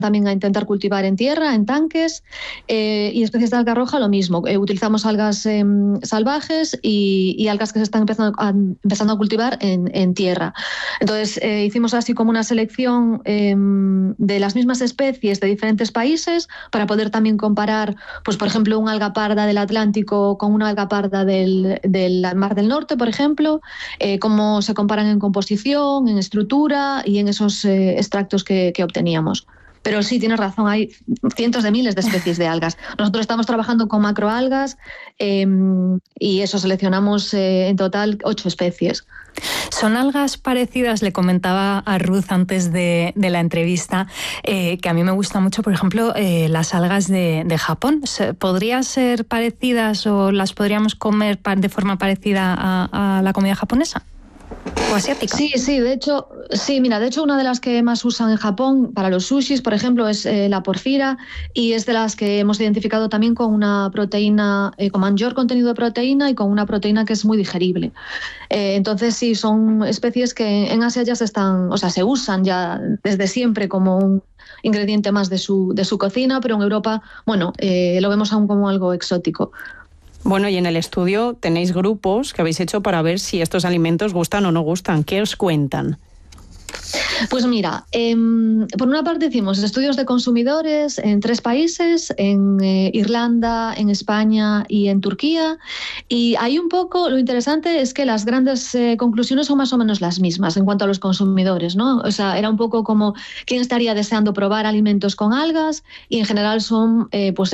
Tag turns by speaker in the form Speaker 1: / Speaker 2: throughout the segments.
Speaker 1: también a intentar cultivar en tierra, en tanques, y especies de alga roja lo mismo. Utilizamos algas salvajes y algas que se están empezando a cultivar en tierra. Entonces hicimos así como una selección de las mismas especies de diferentes países para poder también comparar, pues por ejemplo, una alga parda del Atlántico con una alga parda del Mar del Norte, por ejemplo, cómo se comparan en composición, en estructura y en esos extractos que obteníamos. Pero sí, tienes razón, hay cientos de miles de especies de algas. Nosotros estamos trabajando con macroalgas y eso, seleccionamos en total 8 especies.
Speaker 2: Son algas parecidas, le comentaba a Ruth antes de la entrevista, que a mí me gusta mucho, por ejemplo, las algas de Japón. ¿Podrían ser parecidas o las podríamos comer de forma parecida a la comida japonesa? ¿O asiática?
Speaker 1: Sí, de hecho, una de las que más usan en Japón para los sushis, por ejemplo, es la porfira, y es de las que hemos identificado también con una proteína, con mayor contenido de proteína y con una proteína que es muy digerible. Entonces sí, son especies que en Asia ya se usan ya desde siempre como un ingrediente más de su cocina, pero en Europa, lo vemos aún como algo exótico.
Speaker 3: Bueno, y en el estudio tenéis grupos que habéis hecho para ver si estos alimentos gustan o no gustan. ¿Qué os cuentan?
Speaker 1: Pues mira, por una parte hicimos estudios de consumidores en 3 países, en Irlanda, en España y en Turquía, y ahí un poco lo interesante es que las grandes conclusiones son más o menos las mismas en cuanto a los consumidores, ¿no? O sea, era un poco como quién estaría deseando probar alimentos con algas, y en general son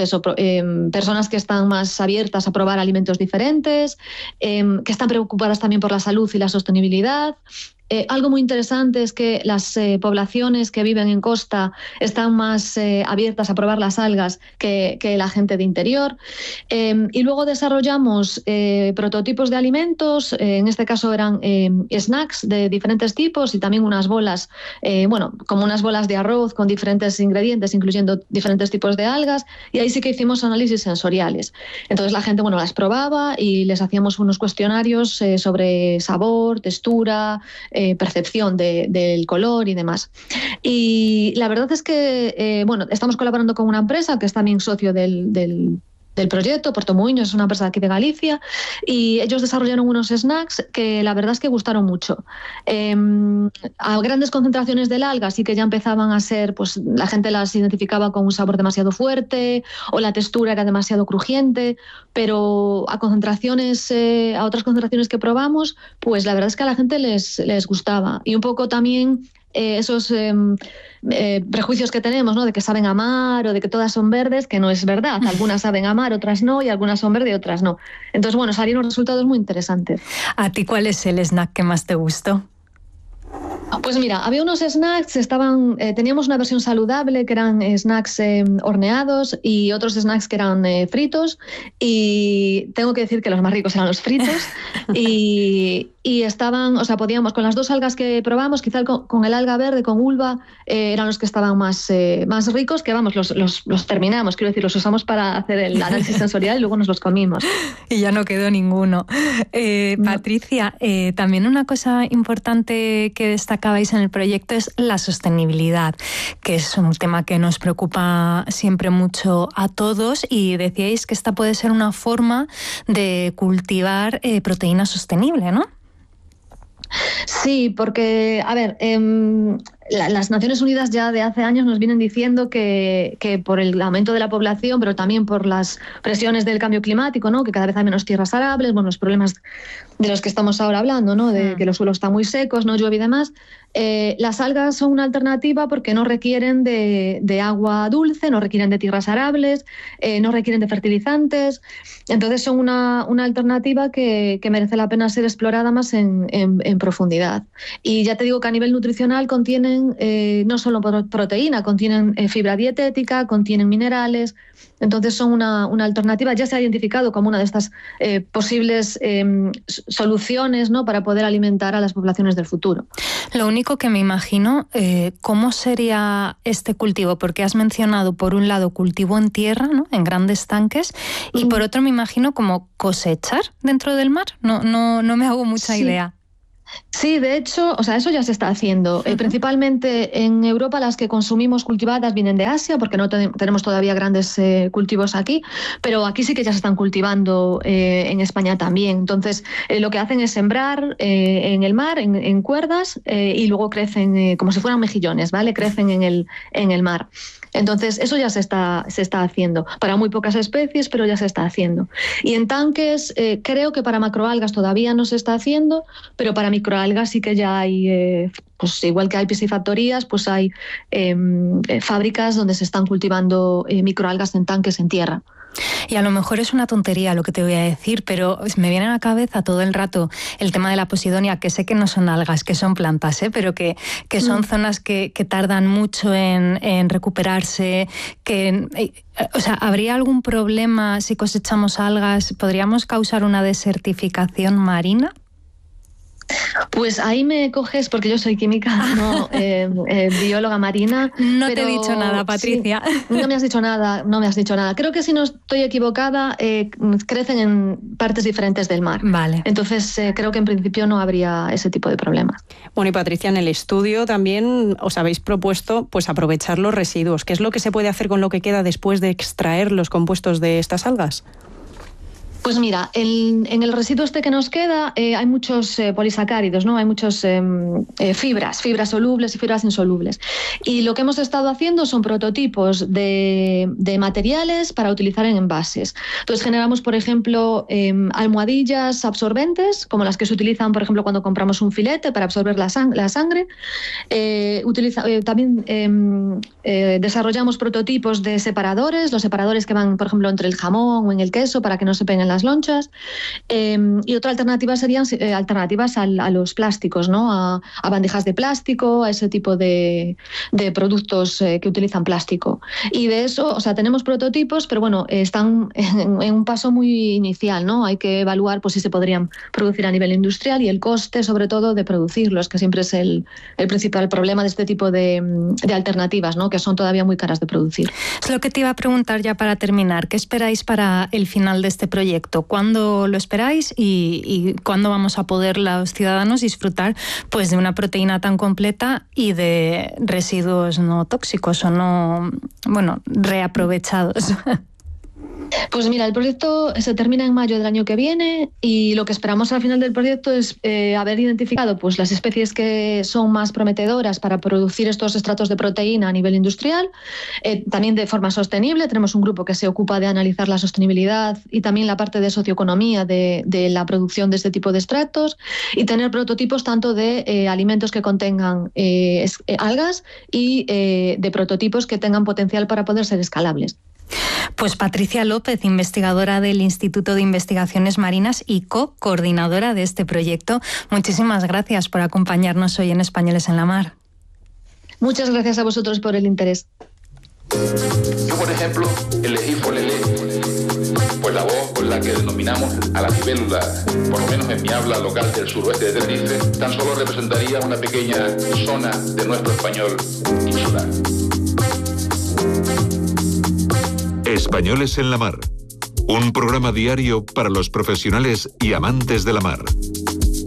Speaker 1: personas que están más abiertas a probar alimentos diferentes, que están preocupadas también por la salud y la sostenibilidad. Algo muy interesante es que las poblaciones que viven en costa están más abiertas a probar las algas que la gente de interior. Y luego desarrollamos prototipos de alimentos, en este caso eran snacks de diferentes tipos y también unas bolas, como unas bolas de arroz con diferentes ingredientes, incluyendo diferentes tipos de algas, y ahí sí que hicimos análisis sensoriales. Entonces la gente las probaba y les hacíamos unos cuestionarios sobre sabor, textura, percepción del color y demás. Y la verdad es que estamos colaborando con una empresa que es también socio del proyecto, Porto Muiños, es una empresa aquí de Galicia, y ellos desarrollaron unos snacks que la verdad es que gustaron mucho. A grandes concentraciones del alga sí que ya empezaban a ser, pues la gente las identificaba con un sabor demasiado fuerte o la textura era demasiado crujiente, pero a otras concentraciones que probamos, pues la verdad es que a la gente les gustaba. Y un poco también esos prejuicios que tenemos, ¿no? De que saben a mar o de que todas son verdes, que no es verdad. Algunas saben a mar, otras no, y algunas son verdes y otras no. Entonces, salieron resultados muy interesantes.
Speaker 2: ¿A ti cuál es el snack que más te gustó?
Speaker 1: Pues mira, había unos snacks, teníamos una versión saludable que eran snacks horneados y otros snacks que eran fritos, y tengo que decir que los más ricos eran los fritos y estaban, podíamos, con las 2 algas que probamos, quizá con el alga verde, con ulva, eran los que estaban más ricos, que los terminamos, quiero decir, los usamos para hacer el análisis sensorial y luego nos los comimos.
Speaker 2: Y ya no quedó ninguno. No. Patricia, también una cosa importante que destacabais en el proyecto es la sostenibilidad, que es un tema que nos preocupa siempre mucho a todos, y decíais que esta puede ser una forma de cultivar proteína sostenible, ¿no?
Speaker 1: Sí, porque, las Naciones Unidas ya de hace años nos vienen diciendo que por el aumento de la población, pero también por las presiones del cambio climático, ¿no? Que cada vez hay menos tierras arables, los problemas de los que estamos ahora hablando, ¿no? De que los suelos están muy secos, no llueve y demás. Las algas son una alternativa porque no requieren de agua dulce, no requieren de tierras arables, no requieren de fertilizantes. Entonces son una alternativa que merece la pena ser explorada más en profundidad. Y ya te digo que a nivel nutricional contienen no solo proteína, contienen fibra dietética, contienen minerales. Entonces son una alternativa, ya se ha identificado como una de estas posibles soluciones, ¿no? Para poder alimentar a las poblaciones del futuro.
Speaker 2: Lo único que me imagino, ¿cómo sería este cultivo? Porque has mencionado, por un lado, cultivo en tierra, ¿no? En grandes tanques, y por otro me imagino como cosechar dentro del mar. No me hago mucha idea.
Speaker 1: Sí, de hecho, o sea, eso ya se está haciendo. Principalmente en Europa las que consumimos cultivadas vienen de Asia, porque no tenemos todavía grandes cultivos aquí, pero aquí sí que ya se están cultivando en España también. Entonces, lo que hacen es sembrar en el mar, en cuerdas, y luego crecen como si fueran mejillones, ¿vale? Crecen en el mar. Entonces, eso ya se está haciendo. Para muy pocas especies, pero ya se está haciendo. Y en tanques, creo que para macroalgas todavía no se está haciendo, pero para microalgas sí que ya hay, pues igual que hay piscifactorías, pues hay fábricas donde se están cultivando microalgas en tanques en tierra.
Speaker 2: Y a lo mejor es una tontería lo que te voy a decir, pero me viene a la cabeza todo el rato el tema de la posidonia, que sé que no son algas, que son plantas, pero que son zonas que tardan mucho en recuperarse, o sea, ¿habría algún problema si cosechamos algas? ¿Podríamos causar una desertificación marina?
Speaker 1: Pues ahí me coges porque yo soy química, no bióloga marina.
Speaker 2: No te he dicho nada, Patricia.
Speaker 1: Sí, no me has dicho nada. Creo que si no estoy equivocada, crecen en partes diferentes del mar.
Speaker 2: Vale.
Speaker 1: Entonces creo que en principio no habría ese tipo de problemas.
Speaker 3: Bueno, y Patricia, en el estudio también os habéis propuesto pues aprovechar los residuos. ¿Qué es lo que se puede hacer con lo que queda después de extraer los compuestos de estas algas?
Speaker 1: Pues mira, en el residuo que nos queda hay muchos polisacáridos, ¿no? Hay muchas fibras solubles y fibras insolubles. Y lo que hemos estado haciendo son prototipos de materiales para utilizar en envases. Entonces generamos, por ejemplo, almohadillas absorbentes, como las que se utilizan, por ejemplo, cuando compramos un filete para absorber la sangre. También desarrollamos prototipos de separadores, los separadores que van, por ejemplo, entre el jamón o en el queso para que no se peguen las lonchas, y otra alternativa serían alternativas a los plásticos, ¿no? A bandejas de plástico, a ese tipo de productos que utilizan plástico. Y de eso, o sea, tenemos prototipos, pero bueno, están en un paso muy inicial, ¿no? Hay que evaluar pues si se podrían producir a nivel industrial y el coste, sobre todo, de producirlos, que siempre es el principal problema de este tipo de alternativas, ¿no? Que son todavía muy caras de producir.
Speaker 2: Es lo que te iba a preguntar ya para terminar. ¿Qué esperáis para el final de este proyecto? ¿Cuándo lo esperáis y cuándo vamos a poder los ciudadanos disfrutar pues de una proteína tan completa y de residuos no tóxicos o no, bueno, reaprovechados?
Speaker 1: Pues mira, el proyecto se termina en mayo del año que viene y lo que esperamos al final del proyecto es haber identificado pues, las especies que son más prometedoras para producir estos estratos de proteína a nivel industrial, también de forma sostenible. Tenemos un grupo que se ocupa de analizar la sostenibilidad y también la parte de socioeconomía de la producción de este tipo de estratos y tener prototipos tanto de alimentos que contengan algas y de prototipos que tengan potencial para poder ser escalables.
Speaker 2: Pues Patricia López, investigadora del Instituto de Investigaciones Marinas y coordinadora de este proyecto, muchísimas gracias por acompañarnos hoy en Españoles en la Mar.
Speaker 1: Muchas gracias a vosotros por el interés.
Speaker 4: Yo, por ejemplo, elegí folelé, pues la voz con la que denominamos a la libélula, por lo menos en mi habla local del suroeste de Tenerife, tan solo representaría una pequeña zona de nuestro español insular.
Speaker 5: Españoles en la Mar, un programa diario para los profesionales y amantes de la mar.